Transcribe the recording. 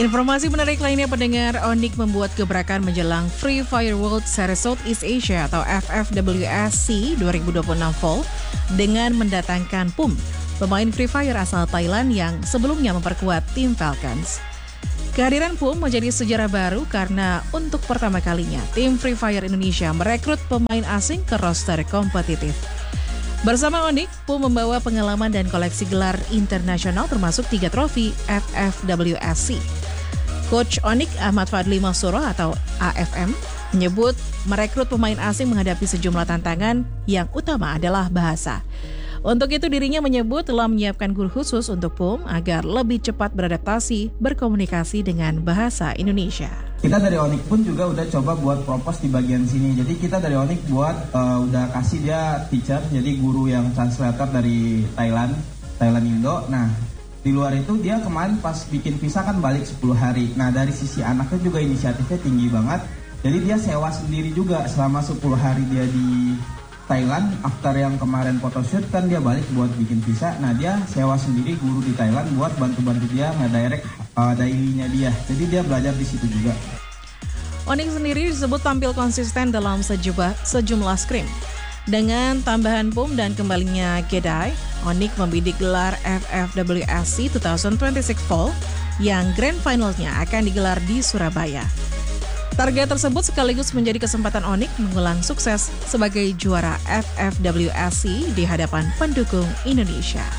Informasi menarik lainnya pendengar, Onyx membuat gebrakan menjelang Free Fire World Series Southeast Asia atau FFWSC 2026 Fall dengan mendatangkan PUM, pemain Free Fire asal Thailand yang sebelumnya memperkuat tim Falcons. Kehadiran PUM menjadi sejarah baru karena untuk pertama kalinya tim Free Fire Indonesia merekrut pemain asing ke roster kompetitif. Bersama Onyx, PUM membawa pengalaman dan koleksi gelar internasional termasuk 3 trofi FFWSC. Coach Onyx Ahmad Fadli Masuro atau AFM menyebut merekrut pemain asing menghadapi sejumlah tantangan yang utama adalah bahasa. Untuk itu dirinya menyebut telah menyiapkan guru khusus untuk PUM agar lebih cepat beradaptasi berkomunikasi dengan bahasa Indonesia. Kita dari Onyx pun juga udah coba buat propose di bagian sini. Jadi kita dari Onyx buat udah kasih dia teacher, jadi guru yang translator dari Thailand Indo. Nah, di luar itu dia kemarin pas bikin visa kan balik 10 hari. Nah, dari sisi anaknya juga inisiatifnya tinggi banget. Jadi dia sewa sendiri juga selama 10 hari dia di Thailand. After yang kemarin photoshoot kan dia balik buat bikin visa. Nah, dia sewa sendiri guru di Thailand buat bantu-bantu dia ngedirect daily-nya dia. Jadi dia belajar di situ juga. Onyx sendiri disebut tampil konsisten dalam sejumlah scrim. Dengan tambahan PUM dan kembalinya Gedai, Onyx membidik gelar FFWSC 2026 Fall yang grand finalnya akan digelar di Surabaya. Target tersebut sekaligus menjadi kesempatan Onyx mengulang sukses sebagai juara FFWSC di hadapan pendukung Indonesia.